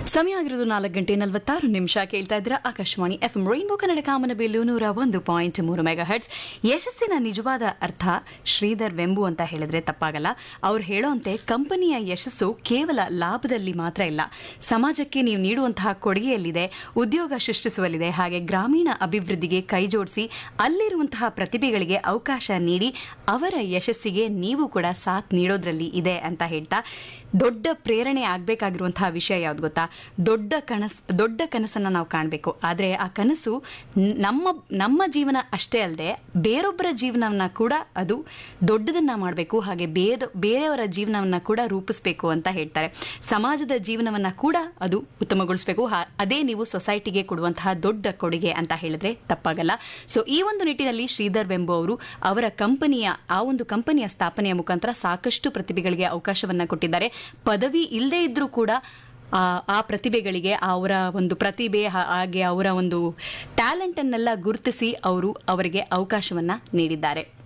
ಸಮಯ ಆಗಿರೋದು 4:46 ಕೇಳ್ತಾ ಇದ್ರೆ ಆಕಾಶವಾಣಿ ಎಫ್ಎಂ ರೈನ್ಬೋ ಕನ್ನಡ ಕಾಮನಬಿಲ್ಲು 101.3 ಮೆಗಾಹರ್ಟ್ಸ್. ಯಶಸ್ಸಿನ ನಿಜವಾದ ಅರ್ಥ ಶ್ರೀಧರ್ ವೆಂಬು ಅಂತ ಹೇಳಿದ್ರೆ ತಪ್ಪಾಗಲ್ಲ. ಅವ್ರು ಹೇಳೋಂತೆ ಕಂಪನಿಯ ಯಶಸ್ಸು ಕೇವಲ ಲಾಭದಲ್ಲಿ ಮಾತ್ರ ಇಲ್ಲ, ಸಮಾಜಕ್ಕೆ ನೀವು ನೀಡುವಂತಹ ಕೊಡುಗೆಯಲ್ಲಿದೆ, ಉದ್ಯೋಗ ಸೃಷ್ಟಿಸುವಲ್ಲಿದೆ, ಹಾಗೆ ಗ್ರಾಮೀಣ ಅಭಿವೃದ್ಧಿಗೆ ಕೈ ಜೋಡಿಸಿ ಅಲ್ಲಿರುವಂತಹ ಪ್ರತಿಭೆಗಳಿಗೆ ಅವಕಾಶ ನೀಡಿ ಅವರ ಯಶಸ್ಸಿಗೆ ನೀವು ಕೂಡ ಸಾಥ್ ನೀಡೋದ್ರಲ್ಲಿ ಇದೆ ಅಂತ ಹೇಳ್ತಾ, ದೊಡ್ಡ ಪ್ರೇರಣೆ ಆಗಬೇಕಾಗಿರುವಂತಹ ವಿಷಯ ಯಾವ್ದು ಗೊತ್ತಾ? ದೊಡ್ಡ ಕನಸನ್ನು ನಾವು ಕಾಣಬೇಕು. ಆದರೆ ಆ ಕನಸು ನಮ್ಮ ಜೀವನ ಅಷ್ಟೇ ಅಲ್ಲದೆ ಬೇರೊಬ್ಬರ ಜೀವನವನ್ನ ಕೂಡ ಅದು ದೊಡ್ಡದನ್ನ ಮಾಡಬೇಕು, ಹಾಗೆ ಬೇರೆಯವರ ಜೀವನವನ್ನ ಕೂಡ ರೂಪಿಸಬೇಕು ಅಂತ ಹೇಳ್ತಾರೆ. ಸಮಾಜದ ಜೀವನವನ್ನ ಕೂಡ ಅದು ಉತ್ತಮಗೊಳಿಸಬೇಕು. ಅದೇ ನೀವು ಸೊಸೈಟಿಗೆ ಕೊಡುವಂತಹ ದೊಡ್ಡ ಕೊಡುಗೆ ಅಂತ ಹೇಳಿದ್ರೆ ತಪ್ಪಾಗಲ್ಲ. ಸೊ ಈ ಒಂದು ನಿಟ್ಟಿನಲ್ಲಿ ಶ್ರೀಧರ್ ವೆಂಬು ಅವರು ಅವರ ಕಂಪನಿಯ ಸ್ಥಾಪನೆಯ ಮುಖಾಂತರ ಸಾಕಷ್ಟು ಪ್ರತಿಭೆಗಳಿಗೆ ಅವಕಾಶವನ್ನ ಕೊಟ್ಟಿದ್ದಾರೆ. ಪದವಿ ಇಲ್ಲದೆ ಇದ್ರೂ ಕೂಡ ಆ ಪ್ರತಿಭೆಗಳಿಗೆ ಅವರ ಒಂದು ಪ್ರತಿಭೆ ಹಾಗೆ ಅವರ ಒಂದು ಟ್ಯಾಲೆಂಟ್ ಅನ್ನೆಲ್ಲ ಗುರುತಿಸಿ ಅವರಿಗೆ ಅವಕಾಶವನ್ನ ನೀಡಿದ್ದಾರೆ.